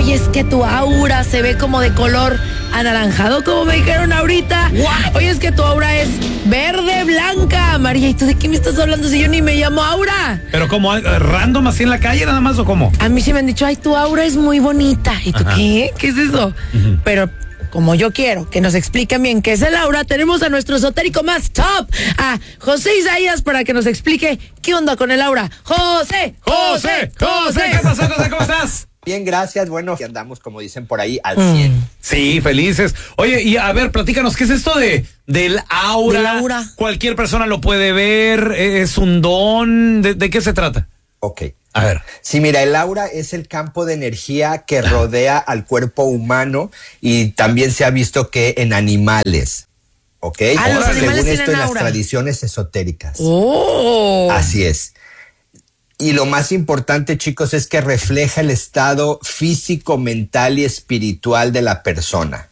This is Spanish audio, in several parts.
Oye, es que tu aura se ve como de color anaranjado, como me dijeron ahorita. What? Oye, es que tu aura es verde, blanca, amarilla. ¿Y tú de qué me estás hablando si yo ni me llamo Aura? ¿Pero como random así en la calle nada más o cómo? A mí sí me han dicho, ay, tu aura es muy bonita. ¿Y tú qué? ¿Qué es eso? Pero como yo quiero que nos expliquen bien qué es el aura, tenemos a nuestro esotérico más top, a José Isaías, para que nos explique qué onda con el aura. ¡José! ¡José! ¿Qué pasó, José? ¿Cómo estás? Bien, gracias. Bueno, andamos, como dicen por ahí, al 100. Sí, felices. Oye, y a ver, platícanos, ¿qué es esto del aura? Del aura. Cualquier persona lo puede ver, es un don, ¿de qué se trata? Ok. A ver. Sí, mira, el aura es el campo de energía que rodea al cuerpo humano y también se ha visto que en animales. ¿Ok? Ah, los animales según tienen esto en las aura. tradiciones esotéricas. ¡Oh! Así es. Y lo más importante, chicos, es que refleja el estado físico, mental y espiritual de la persona.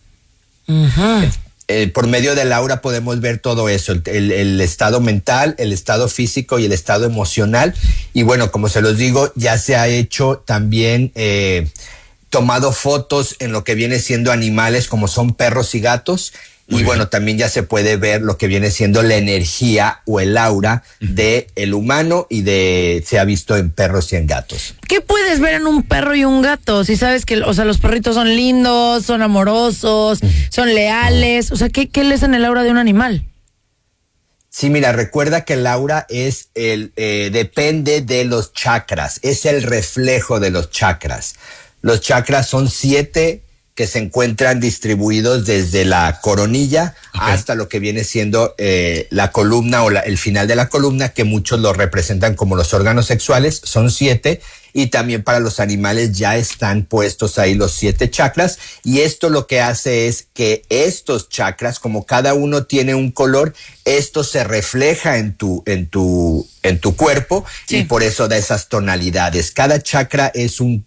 Por medio del aura podemos ver todo eso, el estado mental, el estado físico y el estado emocional. Y bueno, como se los digo, ya se ha hecho también tomado fotos en lo que viene siendo animales como son perros y gatos. Y bueno, también ya se puede ver lo que viene siendo la energía o el aura de el humano y se ha visto en perros y en gatos. ¿Qué puedes ver en un perro y un gato? Si sabes que, o sea, los perritos son lindos, son amorosos, son leales. O sea, ¿qué lees en el aura de un animal? Sí, mira, recuerda que el aura es depende de los chakras, es el reflejo de los chakras. Los chakras son 7 que se encuentran distribuidos desde la coronilla hasta lo que viene siendo la columna o el final de la columna, que muchos lo representan como los órganos sexuales, son 7, y también para los animales ya están puestos ahí los 7 chakras, y esto lo que hace es que estos chakras, como cada uno tiene un color, esto se refleja en tu cuerpo, y por eso da esas tonalidades. Cada chakra es un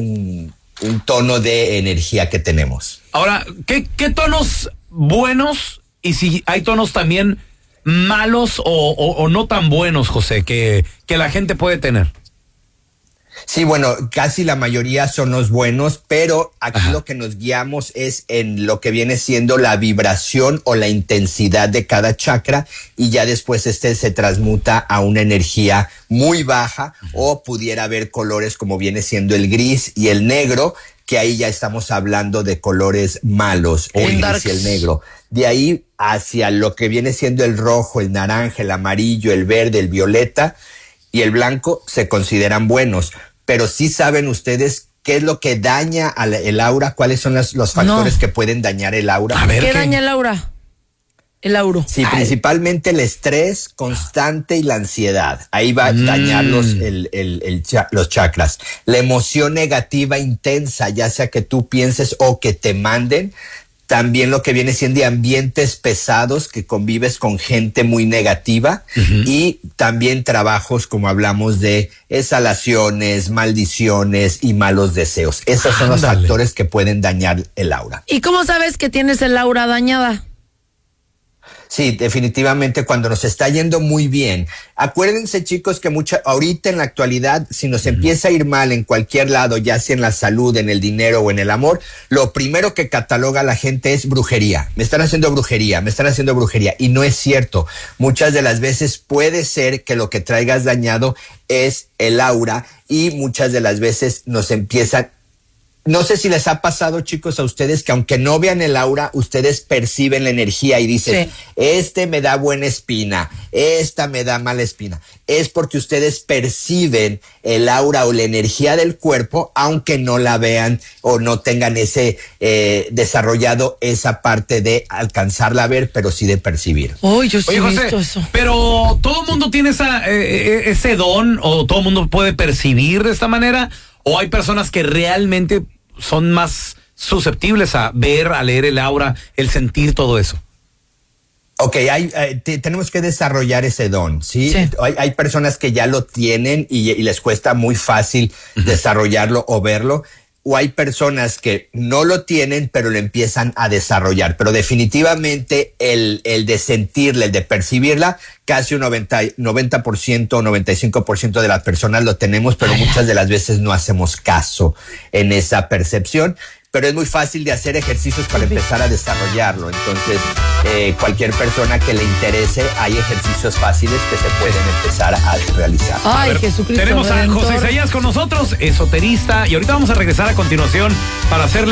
tono de energía que tenemos. Ahora, ¿qué tonos buenos y si hay tonos también malos o no tan buenos, José, que la gente puede tener? Sí, bueno, casi la mayoría son los buenos, pero aquí lo que nos guiamos es en lo que viene siendo la vibración o la intensidad de cada chakra, y ya después se transmuta a una energía muy baja, o pudiera haber colores como viene siendo el gris y el negro, que ahí ya estamos hablando de colores malos, el gris y el negro. De ahí hacia lo que viene siendo el rojo, el naranja, el amarillo, el verde, el violeta y el blanco se consideran buenos. Pero sí saben ustedes qué es lo que daña el aura, cuáles son los factores que pueden dañar el aura. A ver, ¿Qué daña el aura? El auro. Sí, principalmente el estrés constante y la ansiedad. Ahí va a dañar los chakras. La emoción negativa intensa, ya sea que tú pienses o que te manden. También lo que viene siendo de ambientes pesados, que convives con gente muy negativa, y también trabajos como hablamos de exhalaciones, maldiciones y malos deseos. Esos son los factores que pueden dañar el aura. ¿Y cómo sabes que tienes el aura dañada? Sí, definitivamente cuando nos está yendo muy bien. Acuérdense, chicos, que ahorita en la actualidad, si nos empieza a ir mal en cualquier lado, ya sea en la salud, en el dinero o en el amor, lo primero que cataloga la gente es brujería. Me están haciendo brujería. Y no es cierto. Muchas de las veces puede ser que lo que traigas dañado es el aura, y muchas de las veces nos empiezan. No sé si les ha pasado, chicos, a ustedes que aunque no vean el aura, ustedes perciben la energía y dicen, este me da buena espina, esta me da mala espina. Es porque ustedes perciben el aura o la energía del cuerpo, aunque no la vean o no tengan ese desarrollado esa parte de alcanzarla a ver, pero sí de percibir. Yo sí he visto eso. Pero ¿todo el mundo tiene ese don o todo el mundo puede percibir de esta manera? ¿O hay personas que realmente son más susceptibles a ver, a leer el aura, el sentir todo eso? Ok, tenemos que desarrollar ese don, ¿sí? Hay personas que ya lo tienen y les cuesta muy fácil desarrollarlo o verlo. o hay personas que no lo tienen, pero lo empiezan a desarrollar. Pero definitivamente el de sentirla, el de percibirla, casi un 90%, 95% de las personas lo tenemos, pero muchas de las veces no hacemos caso en esa percepción. Pero es muy fácil de hacer ejercicios para empezar a desarrollarlo. Entonces, cualquier persona que le interese, hay ejercicios fáciles que se pueden empezar a realizar. Ay, Jesucristo. Tenemos a José Isaías con nosotros, esoterista, y ahorita vamos a regresar a continuación para hacerle